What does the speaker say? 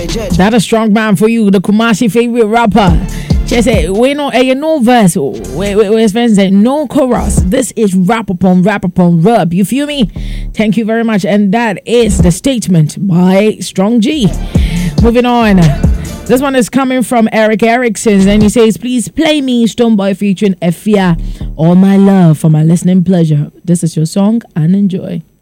That a strong man for you, the Kumasi favorite rapper. She said, we know no verse. Where's friends say no chorus. This is rap upon rap. You feel me? Thank you very much. And that is the statement by Strong G. Moving on. This one is coming from Eric Erickson, and he says, please play me Stonebwoy featuring Efia, All My Love, for my listening pleasure. This is your song, and enjoy.